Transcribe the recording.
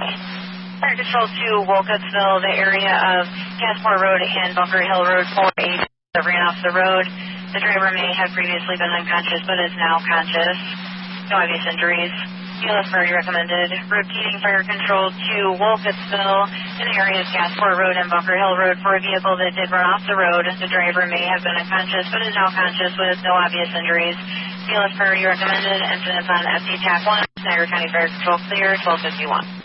Fire Control 2, Wolcottsville, the area of Gasport Road and Bunker Hill Road 4A that ran off the road. The driver may have previously been unconscious but is now conscious. No obvious injuries. BLS priority recommended. Repeating Fire Control 2, Wolcottsville, in the area of Gasport Road and Bunker Hill Road for a vehicle that did run off the road. The driver may have been unconscious but is now conscious with no obvious injuries. BLS priority recommended. Incidents on FT TAC 1, Niagara County Fire Control clear, 1251.